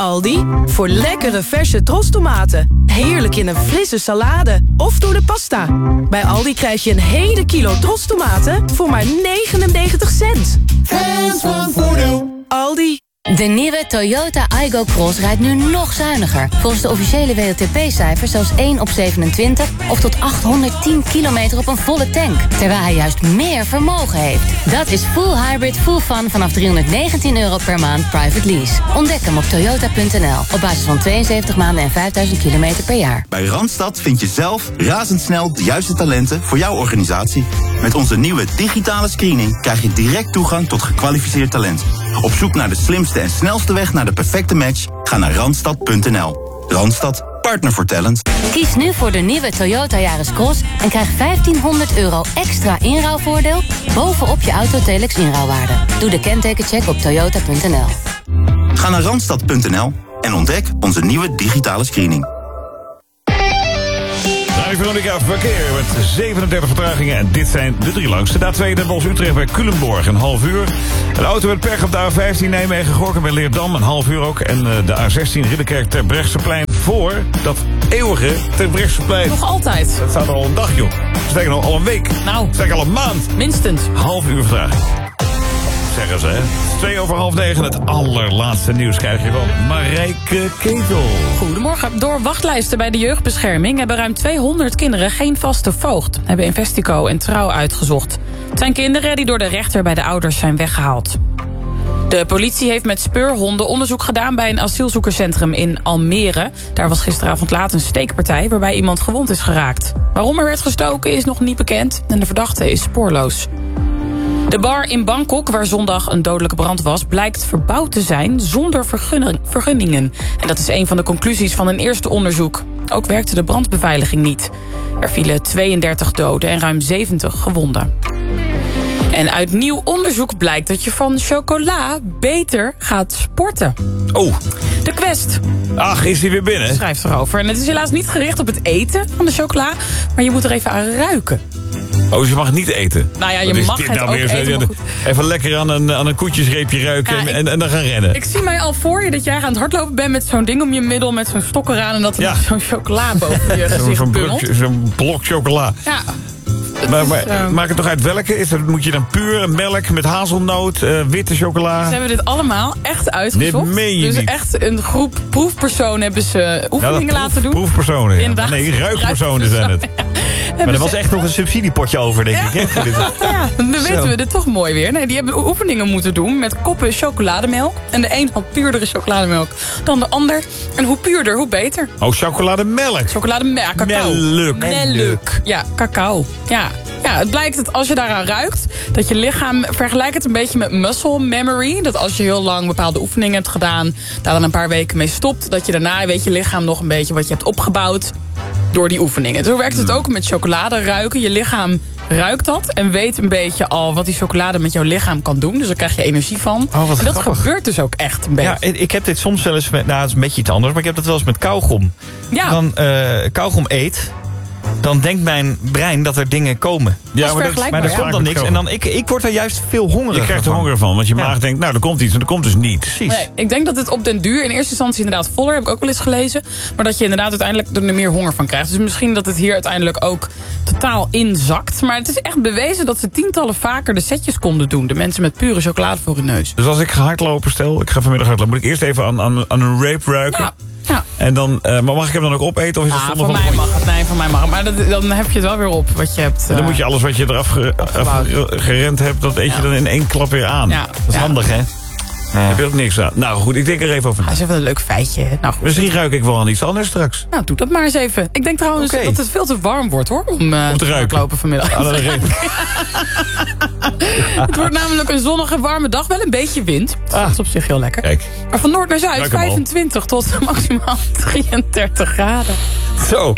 Aldi. Voor lekkere verse trostomaten. Heerlijk in een frisse salade. Of door de pasta. Bij Aldi krijg je een hele kilo trostomaten voor maar 99 cent. Hands van voordeel. Aldi. De nieuwe Toyota Aygo Cross rijdt nu nog zuiniger. Volgens de officiële WLTP-cijfers zelfs 1 op 27... of tot 810 kilometer op een volle tank. Terwijl hij juist meer vermogen heeft. Dat is full hybrid, full fun vanaf €319 per maand private lease. Ontdek hem op toyota.nl. Op basis van 72 maanden en 5000 kilometer per jaar. Bij Randstad vind je zelf razendsnel de juiste talenten voor jouw organisatie. Met onze nieuwe digitale screening krijg je direct toegang tot gekwalificeerd talent. Op zoek naar de slimste en snelste weg naar de perfecte match? Ga naar Randstad.nl. Randstad, partner voor talent. Kies nu voor de nieuwe Toyota Yaris Cross en krijg €1500 extra inruilvoordeel bovenop je Autotelex inruilwaarde. Doe de kentekencheck op toyota.nl. Ga naar Randstad.nl en ontdek onze nieuwe digitale screening. Veronica verkeer met 37 vertragingen en dit zijn de 3 langste. De A2 Den Bosch-Utrecht bij Culemborg, een half uur. Een auto met pech op de A15 Nijmegen-Gorkum bij Leerdam, een half uur ook. En de A16 Ridderkerk-Terbrechtseplein voor dat eeuwige Terbrechtseplein. Nog altijd. Dat staat al een dag, joh. Sterker nog, al een week. Nou. Sterker al een maand. Minstens. Half uur vertraging. Zeggen ze, hè. 8:02, het allerlaatste nieuws krijg je van Marijke Ketel. Goedemorgen. Door wachtlijsten bij de jeugdbescherming hebben ruim 200 kinderen geen vaste voogd, hebben Investico en Trouw uitgezocht. Het zijn kinderen die door de rechter bij de ouders zijn weggehaald. De politie heeft met speurhonden onderzoek gedaan bij een asielzoekerscentrum in Almere. Daar was gisteravond laat een steekpartij waarbij iemand gewond is geraakt. Waarom er werd gestoken is nog niet bekend en de verdachte is spoorloos. De bar in Bangkok, waar zondag een dodelijke brand was, blijkt verbouwd te zijn zonder vergunningen. En dat is een van de conclusies van een eerste onderzoek. Ook werkte de brandbeveiliging niet. Er vielen 32 doden en ruim 70 gewonden. En uit nieuw onderzoek blijkt dat je van chocola beter gaat sporten. Oh. De Quest. Ach, is die weer binnen? Schrijft erover. En het is helaas niet gericht op het eten van de chocola, maar je moet er even aan ruiken. Oh, dus je mag het niet eten? Nou ja, je mag het ook eten. Even lekker aan een koetjesreepje ruiken en dan gaan rennen. Ik zie mij al voor je dat jij aan het hardlopen bent met zo'n ding om je middel, met zo'n stok eraan en dat er zo'n chocola boven je gezicht pummelt. Zo'n blok chocola. Ja. Maar maakt het toch uit welke? Moet je dan puur melk met hazelnoot, witte chocola? Ze hebben dit allemaal echt uitgezocht. Dit meen je dus niet. echt een groep proefpersonen hebben ze oefeningen laten doen. Proefpersonen, ja. Inderdaad. Nee, ruikpersonen zijn het. Maar er was echt nog een subsidiepotje over, denk ik. Hè? Ja, dan weten we dit toch mooi weer. Nee, die hebben oefeningen moeten doen met koppen chocolademelk. En de een had puurdere chocolademelk dan de ander. En hoe puurder, hoe beter. Oh, chocolademelk. Chocolademelk, cacao. Melk. Ja, cacao. Ja, het blijkt dat als je daaraan ruikt, dat je lichaam, vergelijk het een beetje met muscle memory. Dat als je heel lang bepaalde oefeningen hebt gedaan, daar dan een paar weken mee stopt, dat je daarna weet je lichaam nog een beetje wat je hebt opgebouwd door die oefeningen. Zo werkt het ook met chocolade ruiken. Je lichaam ruikt dat en weet een beetje al wat die chocolade met jouw lichaam kan doen. Dus daar krijg je energie van. Oh, wat en dat grappig. gebeurt dus ook echt een beetje. Ja, ik heb dit soms wel eens met, nou, het is een beetje iets anders, maar ik heb dat wel eens met kauwgom. Ja. Dan kauwgom eet, dan denkt mijn brein dat er dingen komen. Ja, maar er komt dan niks. En dan ik word er juist veel hongerig. Je krijgt er honger van, want je maag denkt, nou, er komt iets en er komt dus niet. Precies. Nee, ik denk dat het op den duur in eerste instantie inderdaad voller, heb ik ook wel eens gelezen. Maar dat je inderdaad uiteindelijk er meer honger van krijgt. Dus misschien dat het hier uiteindelijk ook totaal inzakt. Maar het is echt bewezen dat ze tientallen vaker de setjes konden doen. De mensen met pure chocolade voor hun neus. Dus als ik ga hardlopen, stel, ik ga vanmiddag hardlopen, moet ik eerst even aan een rape ruiken? Ja. En dan, maar mag ik hem dan ook opeten? Of is het zonde van van mij mag het. Nee, van mij mag het. Maar dan heb je het wel weer op wat je hebt. Dan moet je alles wat je eraf gerend hebt, dat eet je dan in één klap weer aan. Ja. Dat is handig, hè? Daar heb je ook niks aan. Nou goed, ik denk er even over na. Dat is even een leuk feitje. Nou, goed. Misschien ruik ik wel aan iets anders straks. Nou, doe dat maar eens even. Ik denk trouwens dat het veel te warm wordt, hoor. Om te hardlopen vanmiddag. Het wordt namelijk een zonnige, warme dag. Wel een beetje wind. Dat is op zich heel lekker. Kijk. Maar van noord naar zuid 25 tot maximaal 33 graden. Zo.